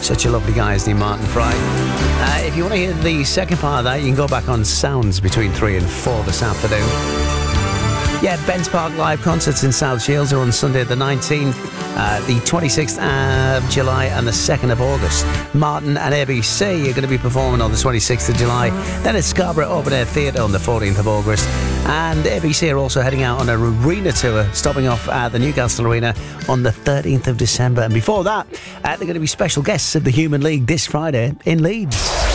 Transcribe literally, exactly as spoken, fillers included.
Such a lovely guy, isn't he, Martin Fry? Uh, if you want to hear the second part of that, you can go back on Sounds between three and four this afternoon. Yeah, Ben's Park Live concerts in South Shields are on Sunday the nineteenth, uh, the twenty-sixth of July and the second of August. Martin and A B C are going to be performing on the twenty-sixth of July. Then at Scarborough Open Air Theatre on the fourteenth of August. And A B C are also heading out on a arena tour, stopping off at the Newcastle Arena on the thirteenth of December. And before that, uh, they're going to be special guests of the Human League this Friday in Leeds.